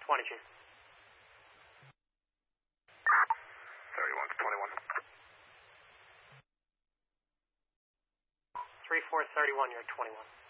20, Chief. 31 to 21. 3431, you're at 21.